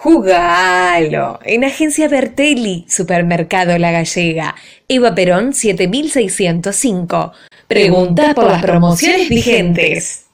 Jugalo. En Agencia Bertelli, Supermercado La Gallega, Eva Perón 7605. Pregunta por las promociones vigentes.